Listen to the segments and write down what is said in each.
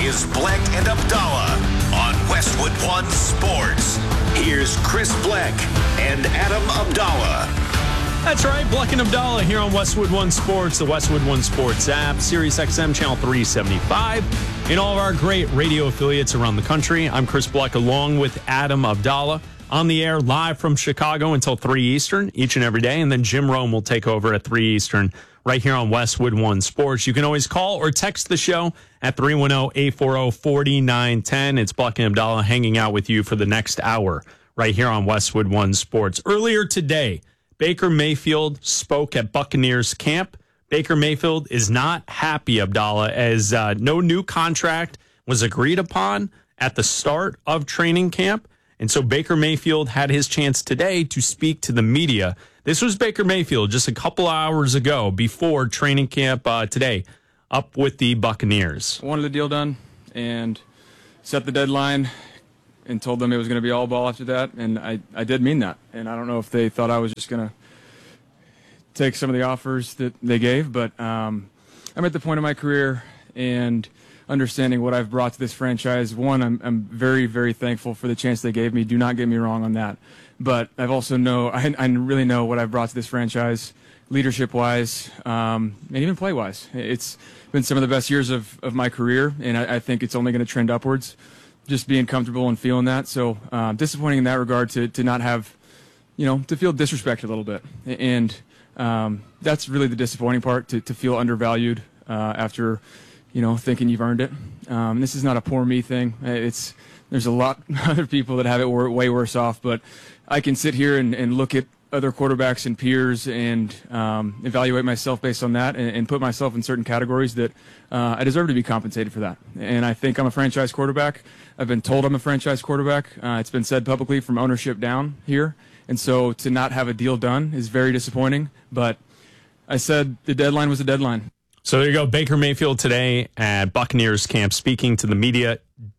is Bleck and Abdallah on Westwood One Sports. Here's Chris Bleck and Adam Abdallah. That's right, Bleck and Abdallah here on Westwood One Sports, the Westwood One Sports app, Sirius XM Channel 375, and all of our great radio affiliates around the country. I'm Chris Bleck along with Adam Abdallah on the air live from Chicago until 3 Eastern each and every day, and then Jim Rome will take over at 3 Eastern right here on Westwood One Sports. You can always call or text the show at 310-840-4910. It's Bleck and Abdallah hanging out with you for the next hour right here on Westwood One Sports. Earlier today, Baker Mayfield spoke at Buccaneers camp. Baker Mayfield is not happy, Abdallah, as no new contract was agreed upon at the start of training camp. And so Baker Mayfield had his chance today to speak to the media. This was Baker Mayfield just a couple hours ago before training camp today up with the Buccaneers. I wanted the deal done and set the deadline and told them it was going to be all ball after that. And I did mean that. And I don't know if they thought I was just going to take some of the offers that they gave. But I'm at the point in my career and understanding what I've brought to this franchise. One, I'm very, very thankful for the chance they gave me. Do not get me wrong on that. But I've also I really know what I've brought to this franchise, leadership-wise, and even play-wise. It's been some of the best years of my career, and I think it's only going to trend upwards, just being comfortable and feeling that. So disappointing in that regard to not have, to feel disrespected a little bit. And that's really the disappointing part, to feel undervalued after, thinking you've earned it. This is not a poor me thing. There's a lot of other people that have it way worse off, but I can sit here and look at other quarterbacks and peers and evaluate myself based on that and put myself in certain categories that I deserve to be compensated for that. And I think I'm a franchise quarterback. I've been told I'm a franchise quarterback. It's been said publicly from ownership down here. And so to not have a deal done is very disappointing. But I said the deadline was the deadline. So there you go. Baker Mayfield today at Buccaneers camp speaking to the media.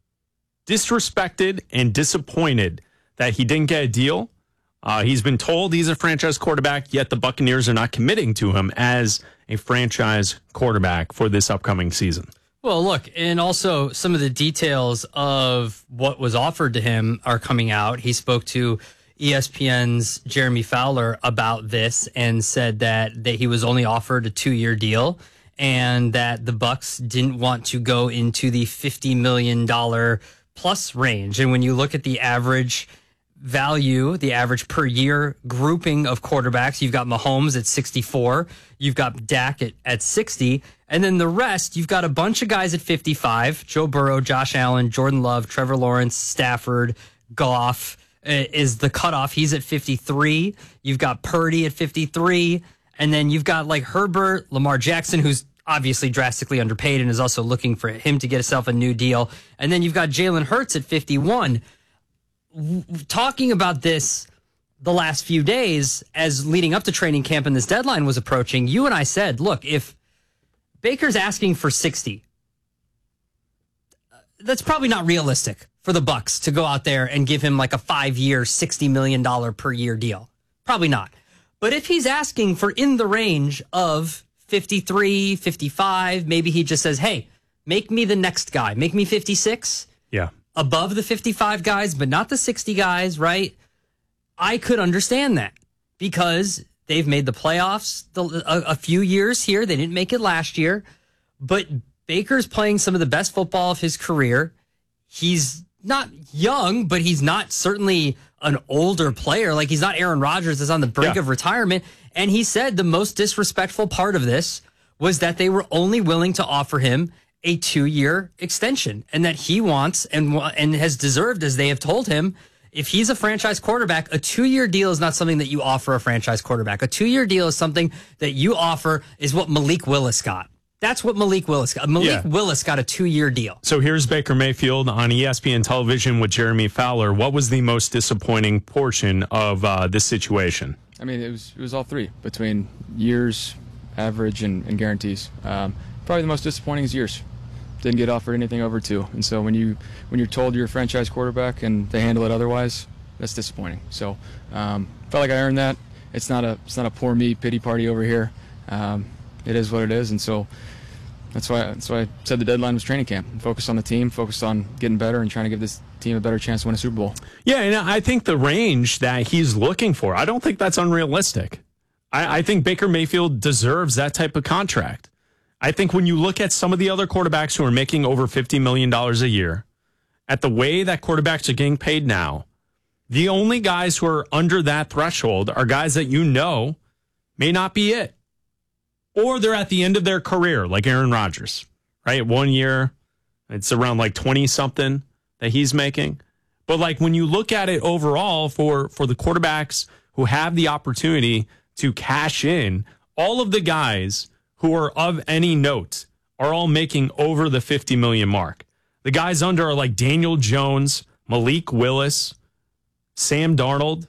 Disrespected and disappointed that he didn't get a deal. He's been told he's a franchise quarterback, yet the Buccaneers are not committing to him as a franchise quarterback for this upcoming season. Well, look, and also some of the details of what was offered to him are coming out. He spoke to ESPN's Jeremy Fowler about this and said that he was only offered a 2-year deal and that the Bucs didn't want to go into the $50 million plus range. And when you look at the average value, the average per year grouping of quarterbacks, you've got Mahomes at 64, you've got Dak at 60, and then the rest, you've got a bunch of guys at 55, Joe Burrow, Josh Allen, Jordan Love, Trevor Lawrence, Stafford, Goff is the cutoff. He's at 53. You've got Purdy at 53, and then you've got like Herbert, Lamar Jackson, who's obviously drastically underpaid and is also looking for him to get himself a new deal. And then you've got Jalen Hurts at 51. Talking about this the last few days as leading up to training camp and this deadline was approaching, you and I said, look, if Baker's asking for 60, that's probably not realistic for the Bucs to go out there and give him like a 5-year, $60 million per year deal. Probably not. But if he's asking for in the range of 53, 55, maybe he just says, hey, make me the next guy. Make me 56. Yeah. Above the 55 guys, but not the 60 guys, right? I could understand that because they've made the playoffs a few years here. They didn't make it last year, but Baker's playing some of the best football of his career. He's not young, but he's not certainly an older player. Like he's not Aaron Rodgers that's on the brink of retirement. And he said the most disrespectful part of this was that they were only willing to offer him a 2-year extension and that he wants and has deserved, as they have told him, if he's a franchise quarterback, a 2-year deal is not something that you offer a franchise quarterback. A 2-year deal is something that you offer is what Malik Willis got. That's what Malik Willis got. Willis got a 2-year deal. So here's Baker Mayfield on ESPN television with Jeremy Fowler. What was the most disappointing portion of this situation? I mean, it was all three between years, average, and guarantees. Probably the most disappointing is years. Didn't get offered anything over 2, and so when you're told you're a franchise quarterback and they handle it otherwise, that's disappointing. So felt like I earned that. It's not a poor me pity party over here. It is what it is, and so That's why I said the deadline was training camp. Focus on the team, focus on getting better and trying to give this team a better chance to win a Super Bowl. Yeah, and I think the range that he's looking for, I don't think that's unrealistic. I think Baker Mayfield deserves that type of contract. I think when you look at some of the other quarterbacks who are making over $50 million a year, at the way that quarterbacks are getting paid now, the only guys who are under that threshold are guys that you know may not be it. Or they're at the end of their career, like Aaron Rodgers, right? 1 year, it's around like 20-something that he's making. But like when you look at it overall for the quarterbacks who have the opportunity to cash in, all of the guys who are of any note are all making over the 50 million mark. The guys under are like Daniel Jones, Malik Willis, Sam Darnold.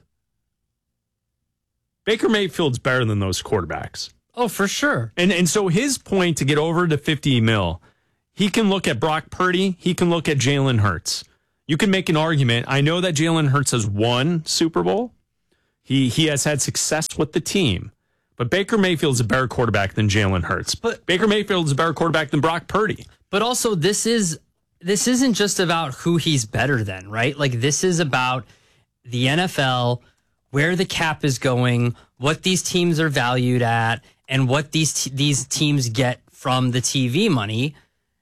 Baker Mayfield's better than those quarterbacks. Oh, for sure. And so his point to get over to 50 mil, he can look at Brock Purdy. He can look at Jalen Hurts. You can make an argument. I know that Jalen Hurts has won Super Bowl. He has had success with the team. But Baker Mayfield's a better quarterback than Jalen Hurts. But Baker Mayfield's a better quarterback than Brock Purdy. But also, this isn't just about who he's better than, right? Like, this is about the NFL, where the cap is going, what these teams are valued at, and what these teams get from the TV money,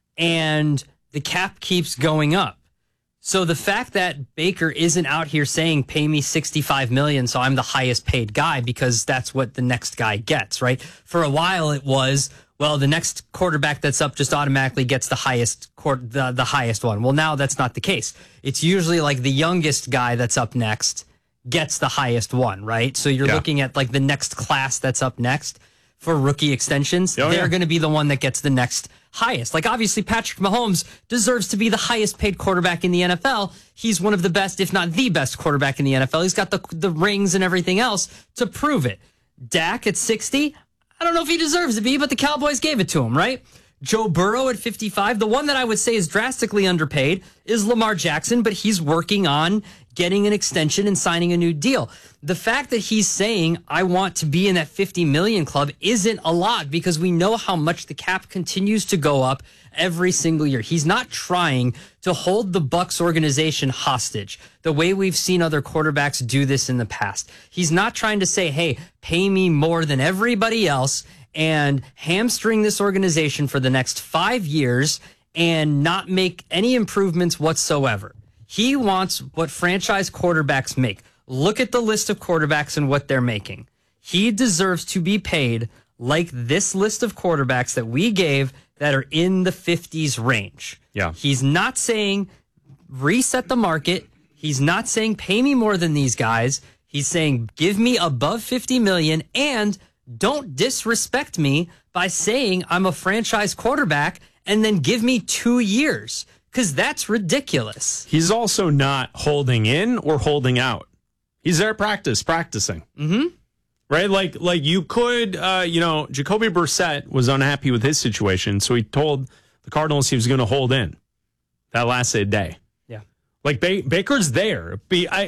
and the cap keeps going up. So the fact that Baker isn't out here saying, pay me $65 million so I'm the highest paid guy because that's what the next guy gets, right? For a while it was, well, the next quarterback that's up just automatically gets the highest one. Well, now that's not the case. It's usually like the youngest guy that's up next gets the highest one, right? So you're looking at like the next class that's up next for rookie extensions. They're going to be the one that gets the next highest. Like, obviously, Patrick Mahomes deserves to be the highest paid quarterback in the NFL. He's one of the best, if not the best quarterback in the NFL. He's got the rings and everything else to prove it. Dak at 60, I don't know if he deserves to be, but the Cowboys gave it to him, right? Joe Burrow at 55. The one that I would say is drastically underpaid is Lamar Jackson, but he's working on getting an extension and signing a new deal. The fact that he's saying, I want to be in that 50 million club isn't a lot because we know how much the cap continues to go up every single year. He's not trying to hold the Bucs organization hostage the way we've seen other quarterbacks do this in the past. He's not trying to say, hey, pay me more than everybody else and hamstring this organization for the next 5 years and not make any improvements whatsoever. He wants what franchise quarterbacks make. Look at the list of quarterbacks and what they're making. He deserves to be paid like this list of quarterbacks that we gave that are in the 50s range. Yeah. He's not saying reset the market. He's not saying pay me more than these guys. He's saying give me above 50 million and don't disrespect me by saying I'm a franchise quarterback and then give me 2 years. Because that's ridiculous. He's also not holding in or holding out. He's there practicing. Mm-hmm. Right? Like you could, Jacoby Brissett was unhappy with his situation, so he told the Cardinals he was going to hold in. That lasted a day. Yeah. Like Baker's there.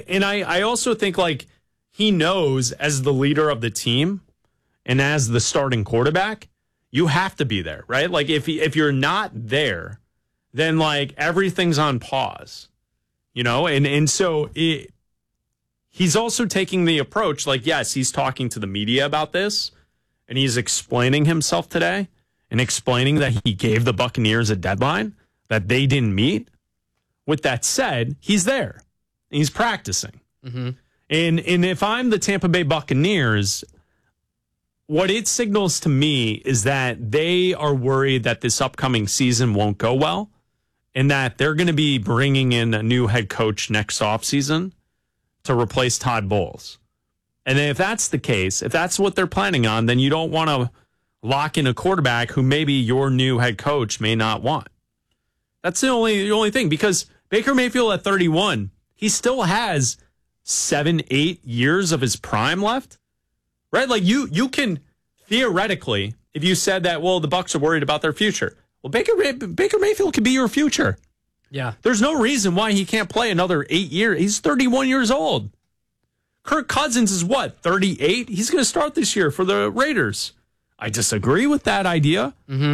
I also think like he knows as the leader of the team and as the starting quarterback, you have to be there, right? Like if you're not there, then like everything's on pause, and so he's also taking the approach like, yes, he's talking to the media about this and he's explaining himself today and explaining that he gave the Buccaneers a deadline that they didn't meet. With that said, he's there. He's practicing. Mm-hmm. And if I'm the Tampa Bay Buccaneers, what it signals to me is that they are worried that this upcoming season won't go well and that they're going to be bringing in a new head coach next offseason to replace Todd Bowles. And if that's the case, if that's what they're planning on, then you don't want to lock in a quarterback who maybe your new head coach may not want. That's the only thing, because Baker Mayfield at 31, he still has 7-8 years of his prime left, right? Like you can theoretically, if you said that, well, the Bucs are worried about their future. Well, Baker Mayfield could be your future. Yeah. There's no reason why he can't play another 8 years. He's 31 years old. Kirk Cousins is what, 38? He's going to start this year for the Raiders. I disagree with that idea. Mm-hmm.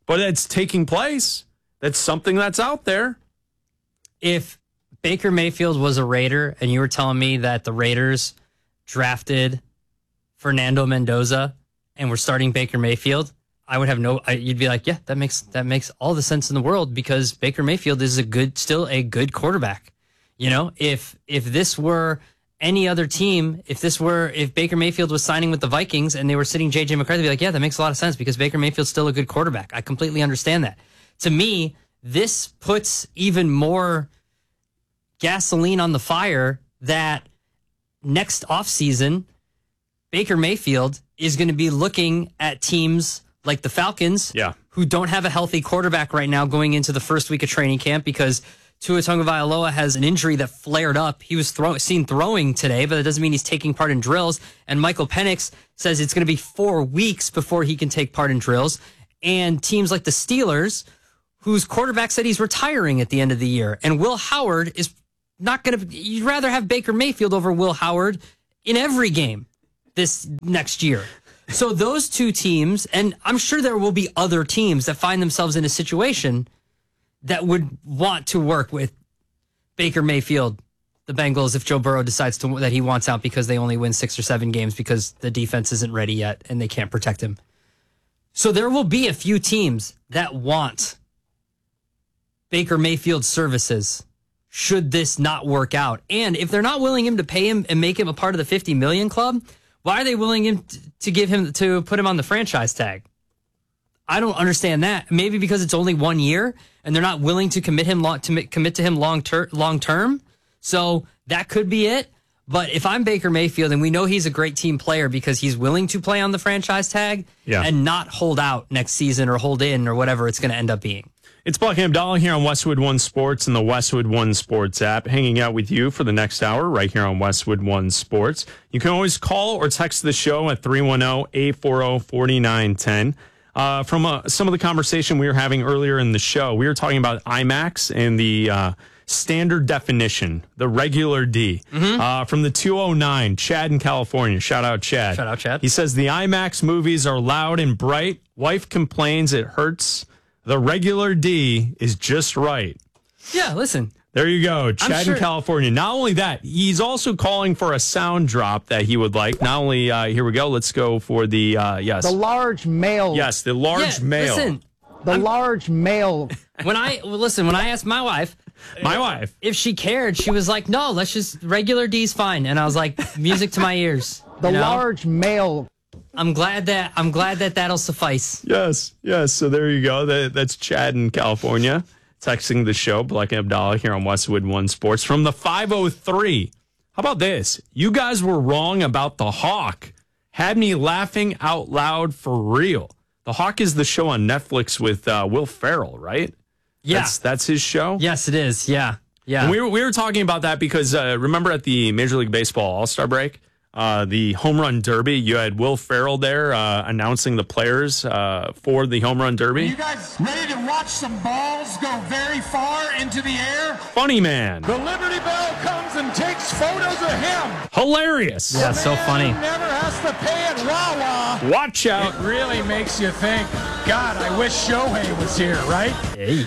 but it's taking place. That's something that's out there. If Baker Mayfield was a Raider and you were telling me that the Raiders drafted Fernando Mendoza and we're starting Baker Mayfield, I would have you'd be like, yeah, that makes all the sense in the world because Baker Mayfield is still a good quarterback. You know, if this were any other team, if Baker Mayfield was signing with the Vikings and they were sitting JJ McCarthy, they'd be like, yeah, that makes a lot of sense because Baker Mayfield's still a good quarterback. I completely understand that. To me, this puts even more gasoline on the fire that next offseason, Baker Mayfield is going to be looking at teams like the Falcons, who don't have a healthy quarterback right now going into the first week of training camp because Tua Tagovailoa has an injury that flared up. He was seen throwing today, but that doesn't mean he's taking part in drills. And Michael Penix says it's going to be 4 weeks before he can take part in drills. And teams like the Steelers, whose quarterback said he's retiring at the end of the year. And Will Howard is not going to... You'd rather have Baker Mayfield over Will Howard in every game this next year. So those two teams, and I'm sure there will be other teams that find themselves in a situation that would want to work with Baker Mayfield, the Bengals, if Joe Burrow decides that he wants out because they only win 6 or 7 games because the defense isn't ready yet and they can't protect him. So there will be a few teams that want Baker Mayfield's services should this not work out. And if they're not willing to pay him and make him a part of the 50 million club, why are they willing to put him on the franchise tag? I don't understand that. Maybe because it's only 1 year and they're not willing to commit to him long term. So that could be it. But if I'm Baker Mayfield and we know he's a great team player because he's willing to play on the franchise tag and not hold out next season or hold in or whatever it's going to end up being. It's Buck Abdallah here on Westwood One Sports and the Westwood One Sports app, hanging out with you for the next hour right here on Westwood One Sports. You can always call or text the show at 310-840-4910. From some of the conversation we were having earlier in the show, we were talking about IMAX and the standard definition, the regular D. From the 209, Chad in California. Shout out, Chad. Shout out, Chad. He says the IMAX movies are loud and bright. Wife complains it hurts. The regular D is just right. Yeah, listen. There you go. Chad in California. Not only that, he's also calling for a sound drop that he would like. Not only, here we go. Let's go for the, yes. The large male. Yes, the large male. Listen. Large male. When I asked my wife, if she cared, she was like, no, let's just, regular D's fine. And I was like, music to my ears. Large male. I'm glad that that'll suffice. Yes. So there you go. That's Chad in California texting the show. Black and Abdallah here on Westwood One Sports from the 503. How about this? You guys were wrong about the Hawk. Had me laughing out loud for real. The Hawk is the show on Netflix with Will Ferrell, right? Yeah, that's his show. Yes, it is. Yeah. And we were talking about that because remember at the Major League Baseball All-Star break. The home run derby, you had Will Ferrell there announcing the players for the home run derby. Are you guys ready to watch some balls go very far into the air? Funny man. The Liberty Bell comes and takes photos of him. Hilarious. Yeah, so funny. Never has to pay at Wawa. Watch out. It really makes you think, God, I wish Shohei was here, right? Hey.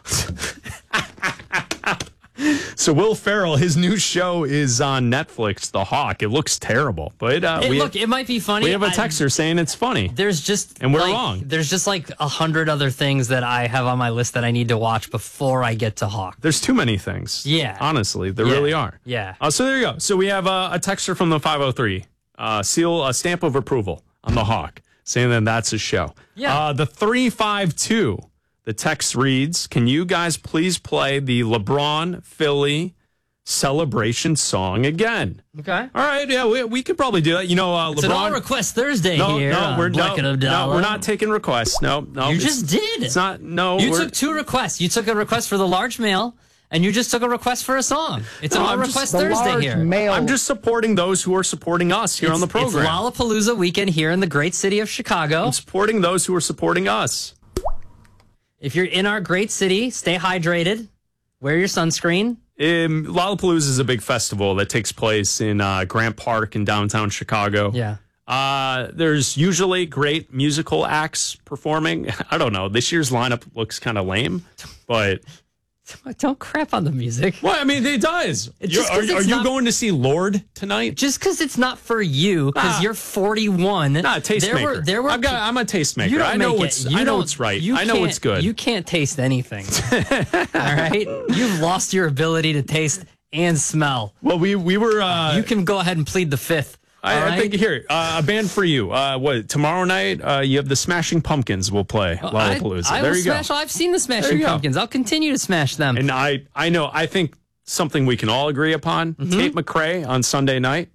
So Will Ferrell, his new show is on Netflix, The Hawk. It looks terrible, but it might be funny. We have a texter saying it's funny. And we're wrong. There's just like 100 other things that I have on my list that I need to watch before I get to Hawk. There's too many things. Yeah, honestly, there really are. Yeah. So there you go. So we have a texter from the 503, a stamp of approval on The Hawk, saying that that's a show. Yeah. The 352. The text reads, can you guys please play the LeBron Philly celebration song again? Okay. All right. Yeah, we could probably do that. You know, it's LeBron. an all request Thursday here. No, we're not taking requests. No. You just did. It's not. No. You took 2 requests. You took a request for the large male, and you just took a request for a song. It's an all request Thursday here. Male. I'm just supporting those who are supporting us here on the program. It's Lollapalooza weekend here in the great city of Chicago. I'm supporting those who are supporting us. If you're in our great city, stay hydrated. Wear your sunscreen. Lollapalooza is a big festival that takes place in Grant Park in downtown Chicago. Yeah. There's usually great musical acts performing. I don't know. This year's lineup looks kind of lame, but Don't crap on the music. well, I mean, it does. Are you going to see Lorde tonight? Just because it's not for you, because you're 41. Tastemaker. I'm a tastemaker. I know what's right. I know what's good. You can't taste anything. All right? You've lost your ability to taste and smell. Well, we were. You can go ahead and plead the fifth. I think here, a band for you. Tomorrow night, you have the Smashing Pumpkins will play Lollapalooza. There you go. I've seen the Smashing Pumpkins. I'll continue to smash them. And I think something we can all agree upon. Tate McRae on Sunday night.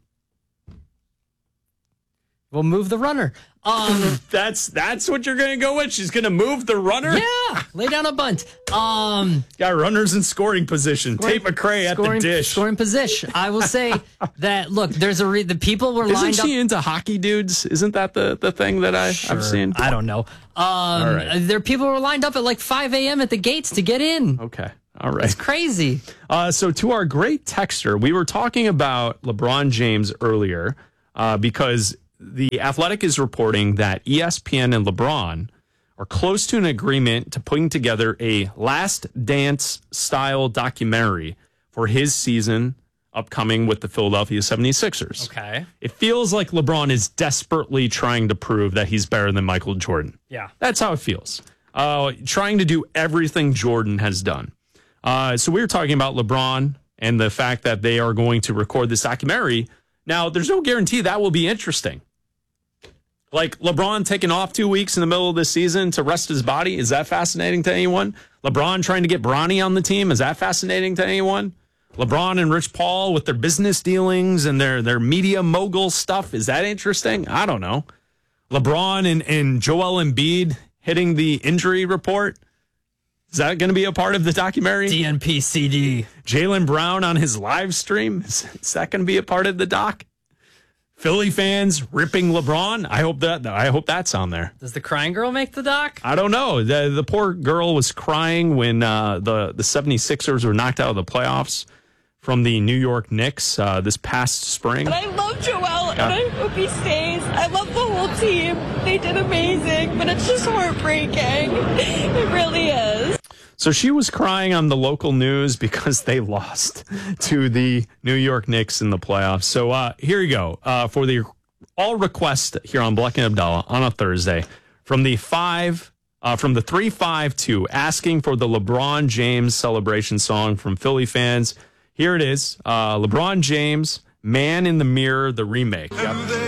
We'll move the runner. That's what you're going to go with? She's going to move the runner? Yeah, lay down a bunt. Got runners in scoring position. Tate McRae at the dish. Scoring position. I will say that, look, there's the people were lined up. Isn't she into hockey dudes? Isn't that the thing that I've seen? I don't know. All right. There people were lined up at like 5 a.m. at the gates to get in. Okay. All right. It's crazy. So to our great texter, we were talking about LeBron James earlier because The Athletic is reporting that ESPN and LeBron are close to an agreement to putting together a Last Dance style documentary for his season upcoming with the Philadelphia 76ers. Okay. It feels like LeBron is desperately trying to prove that he's better than Michael Jordan. Yeah. That's how it feels. Trying to do everything Jordan has done. So we were talking about LeBron and the fact that they are going to record this documentary. Now, there's no guarantee that will be interesting. Like LeBron taking off 2 weeks in the middle of the season to rest his body. Is that fascinating to anyone? LeBron trying to get Bronny on the team. Is that fascinating to anyone? LeBron and Rich Paul with their business dealings and their media mogul stuff. Is that interesting? I don't know. LeBron and Joel Embiid hitting the injury report. Is that going to be a part of the documentary? DNP-CD. Jaylen Brown on his live stream. Is that going to be a part of the doc? Philly fans ripping LeBron. I hope that's on there. Does the crying girl make the doc? I don't know. The poor girl was crying when the 76ers were knocked out of the playoffs from the New York Knicks this past spring. And I love Joel, and I hope he stays. I love the whole team. They did amazing, but it's just heartbreaking. It really is. So she was crying on the local news because they lost to the New York Knicks in the playoffs. So here you go for the all request here on Bleck and Abdallah on a Thursday from the 352 asking for the LeBron James celebration song from Philly fans. Here it is. LeBron James, Man in the Mirror, the remake. Yep.